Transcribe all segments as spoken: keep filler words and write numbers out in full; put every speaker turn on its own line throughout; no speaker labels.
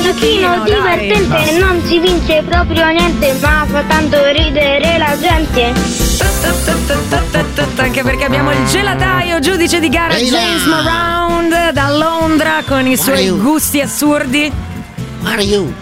giochino divertente, non si vince proprio niente, ma fa tanto ridere la gente.
Anche perché abbiamo il gelataio, giudice di gara James Maround da Londra con i suoi gusti assurdi.
Mario.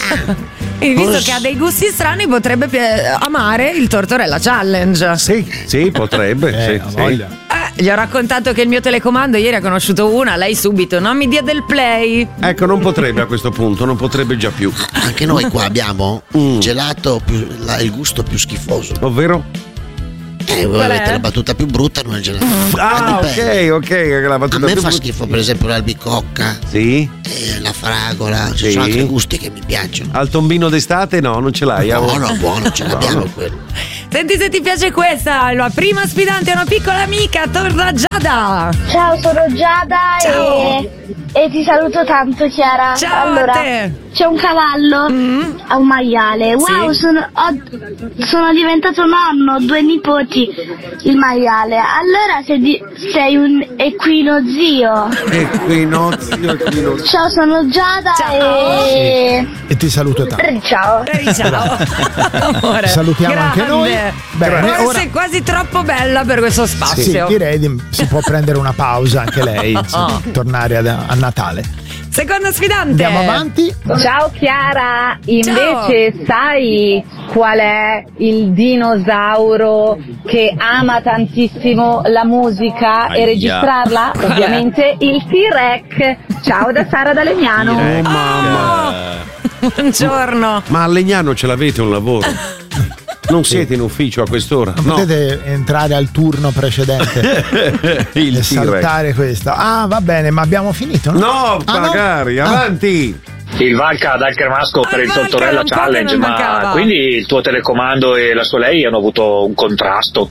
E visto che ha dei gusti strani, potrebbe amare il Tortorella Challenge.
Sì, sì, potrebbe.
Eh,
sì,
voglia.
sì.
Eh, gli ho raccontato che il mio telecomando ieri ha conosciuto una, lei subito, non mi dia del play.
Ecco, non potrebbe a questo punto, non potrebbe già più.
Anche noi qua abbiamo un gelato più, la, il gusto più schifoso.
Ovvero?
Eh, voi avete la battuta più brutta, non il gelato.
Ah, ok, ok. La battuta
a me
più
fa
brutta.
schifo, per esempio, l'albicocca.
Sì.
E la fragola. Ci
Sì.
sono altri gusti che mi piacciono.
Al tombino d'estate no, non ce l'hai.
No,
ah,
no, buono, ce l'abbiamo
no.
quello.
Senti se ti piace questa, la prima sfidante è una piccola amica, torna Giada.
Ciao, sono Giada e, e ti saluto tanto, Chiara.
Ciao
allora,
a te.
c'è un cavallo
Mm.
a un maiale. Wow,
Sì.
sono, ho- sono diventato nonno, ho due nipoti, il maiale. Allora sei, di- sei un equinozio.
Equinozio, equinozio.
Ciao, sono Giada
Ciao.
e...
E ti saluto tanto.
Ciao.
Ehi, ciao. Amore.
Salutiamo anche noi. Bene,
Forse
ora-
è quasi troppo bella per questo
Sì,
spazio.
direi di, si può prendere una pausa anche lei, insomma, tornare ad- a Natale.
Seconda sfidante.
Andiamo avanti.
Ciao Chiara, invece sai qual è il dinosauro che ama tantissimo la musica e
Aia.
registrarla?
Qual è?
Ovviamente il T-Rex. Ciao da Sara da Legnano.
Oh mamma.
Buongiorno.
Ma a Legnano ce l'avete un lavoro? Non siete in ufficio a quest'ora?
Non
No.
potete entrare al turno precedente
Il
e
T-Rex.
saltare questa. Ah, va bene, ma abbiamo finito, no?
No,
Ah, no?
magari,
Ah.
avanti.
Il Valca dal Cremasco per
Ah,
il
Valca,
Tortorella
un po' che
Challenge,
non
ma
mancava.
quindi il tuo telecomando e la sua lei hanno avuto un contrasto.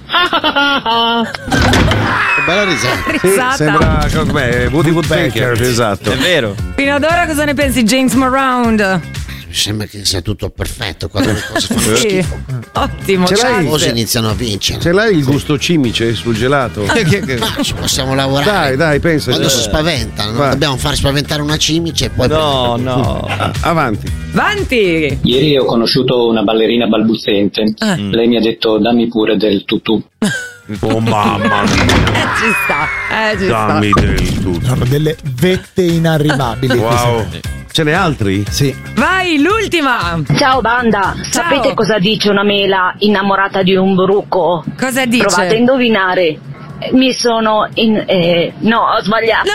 Che bella risata.
Sì,
Risata.
sembra cos'è, Woody Woodpecker, esatto.
È vero.
Fino ad ora cosa ne pensi, James Maround?
Mi sembra che sia tutto perfetto quando le cose fanno
Sì.
schifo.
Ottimo.
Ce l'hai?
Le
grazie.
cose iniziano a vincere.
Ce l'hai il gusto cimice sul gelato?
Ma ci possiamo lavorare.
Dai, dai, pensa.
Quando si spaventano,
Vai.
dobbiamo far spaventare una cimice e poi
No, no.
Ah, avanti.
Avanti.
Ieri ho conosciuto una ballerina balbuziente.
Mm.
Lei mi ha detto dammi pure del tutù.
Oh mamma mia.
Eh, ci sta. Eh, ci
Dammi
sta.
del tutto.
Sono delle vette inarrivabili.
Wow. Ce n'è altri?
Sì.
Vai, l'ultima.
Ciao banda, sapete cosa dice una mela innamorata di un bruco?
Cosa dice?
Provate a indovinare. Mi sono in... eh, no, ho sbagliato.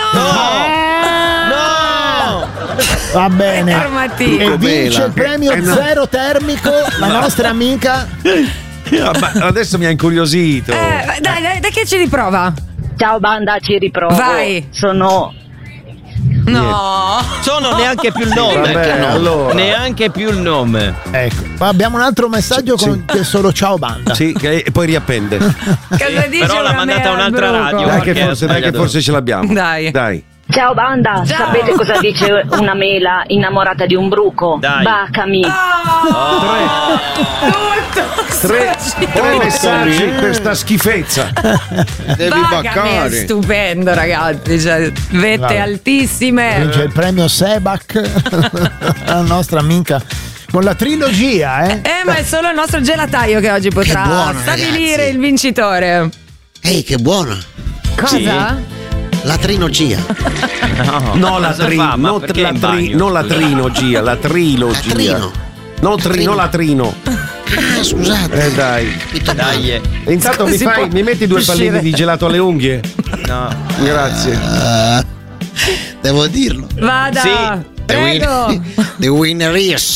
No!
Va bene.
Fermati.
E vince il premio
Eh, no.
zero termico la nostra amica.
Ah, ma adesso mi ha incuriosito.
Eh, dai, dai, dai che ci riprova.
Ciao banda, ci riprovo.
Vai.
Sono...
No.
Sono neanche più il nome.
Vabbè, allora.
Neanche più il nome.
Ecco, ma abbiamo un altro messaggio con che è solo ciao banda.
Sì, che- e poi riappende.
Cosa dice
Però l'ha
una
mandata
mela al
un'altra
bruco?
radio.
Dai che
Perché
forse,
ha
dai che
sbagliato.
forse ce l'abbiamo.
Dai.
Dai.
Ciao banda,
Ciao.
sapete cosa dice una mela innamorata di un bruco?
Dai.
Bacami.
Oh. Tutto.
Tre, tre messaggi
eh.
per sta schifezza.
devi
Bacami è stupendo, ragazzi. Cioè, vette
Vabbè.
altissime.
Vince il premio Sebac la nostra amica con la trilogia, eh?
Eh, ma è solo il nostro gelataio che oggi potrà
buono,
stabilire
ragazzi.
il vincitore.
Ehi, che buona.
Cosa?
La trilogia.
No,
No, la
cosa
tri,
fa? Ma
non,
perché
la
in
tri-
bagno?
non la trilogia, la trilogia.
Latrino.
Non trino, latrino.
Ah, scusate.
Eh dai.
Capito male.
Dai, eh.
E intanto mi,
Si
fai,
può
mi metti due
uscire.
palline di gelato alle unghie?
no.
Grazie.
Ah, devo dirlo.
Vada.
Sì.
The,
Prego.
win- the winner is.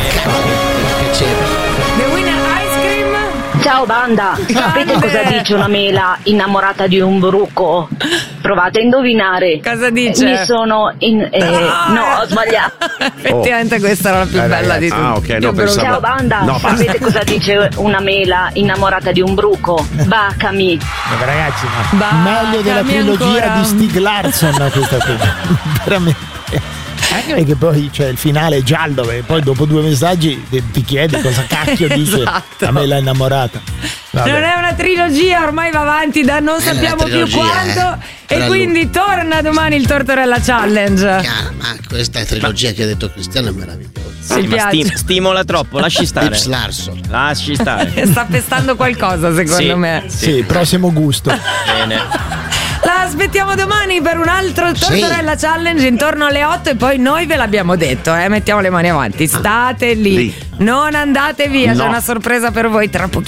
The winner ice cream.
Ciao banda, sapete
Grande.
cosa dice una mela innamorata di un bruco? Provate a indovinare.
Cosa dice?
Mi sono in... eh, no, ho sbagliato.
Effettivamente questa era la più
Eh,
bella
ragazzi.
di tutte.
Ah, ok, no,
Più brutta.
pensavo-
Ciao banda,
No, basta.
sapete cosa dice una mela innamorata di un bruco? Bacami.
Eh, Ragazzi, ma
Bacami
meglio della trilogia
ancora.
di Stieg Larsson questa cosa. Veramente. Anche perché poi c'è il finale giallo e poi dopo due messaggi ti ti chiedi cosa cacchio dice
Esatto.
a me la innamorata. Vabbè.
Non è una trilogia, ormai va avanti da non
È una
sappiamo più
trilogia,
quanto.
eh.
E
Tra
quindi torna domani il Tortorella Challenge.
Chiaro, ma questa trilogia che ha detto Cristiano è meravigliosa.
Mi
Sì, ma
piace.
sti- stimola troppo, lasci stare.
Pips Larson.
Lasci stare.
Sta pestando qualcosa, secondo
Sì.
me.
Sì, prossimo gusto.
Bene.
La aspettiamo domani per un altro Tortorella Challenge intorno alle otto e poi noi ve l'abbiamo detto, eh, mettiamo le mani avanti. State lì,
Lì.
non andate via, c'è
No.
una sorpresa per voi tra pochissimo.